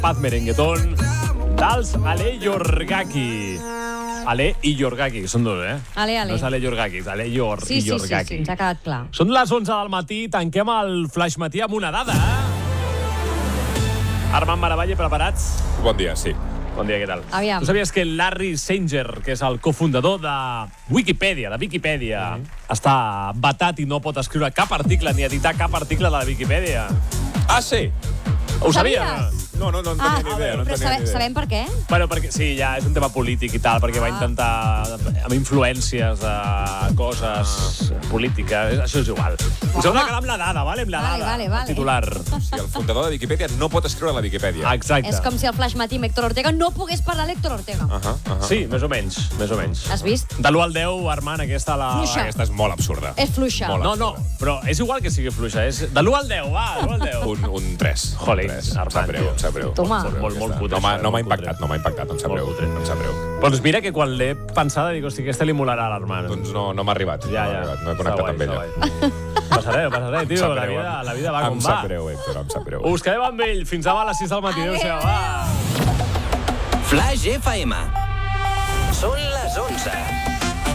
Paz Merenguetón dels Ale Iorgaki. Ale i Iorgaki, són dos, Ale. No és Ale Iorgaki, és Ale Iorgaki. Sí, ens ha quedat clar. Són les 11 del matí, tanquem el Flash Matí amb una dada. Armand Maravalle, preparats? Bon dia, sí. Bon dia, què tal? Aviam. Tu sabies que Larry Sanger, que és el cofundador de Wikipedia, està vetat i no pot escriure cap article ni editar cap article de la Wikipedia? Ah, sí? Ho sabies? No en tenia ni idea. Però sabem per què? Bueno, perquè sí, ja és un tema polític i tal, perquè va intentar, amb influències, coses polítiques, això és igual. Us heu de quedar amb la dada, vale? Amb la dada, Vale. el titular. Si el fundador de Wikipedia no pot escriure a la Wikipedia. Exacte. És com si el Flash Matí amb Héctor Ortega no pogués parlar l'Héctor Ortega. Sí, més o menys. Has vist? De l'1 al 10, Armand, aquesta Fluixa. Aquesta és molt absurda. És fluixa. No, però és igual que sigui fluixa. És de l'1 al 10, va, de l'1 al 10. Un 3. Jolín, Armand, em sap greu. Toma. Molt putre. No m'ha impactat, em sap greu. Doncs mira que quan l'he pensada, dic, hosti, aquesta li molarà a l'Armand. Doncs no m'ha arribat. Ja. No he connectat amb ella. Passaré, tio, la vida va com va. Em sap greu, Héctor, em sap greu. Us quedem amb ell. Fins demà a les 6 del matí. Adéu-siau, va. Flash FM. Són les 11.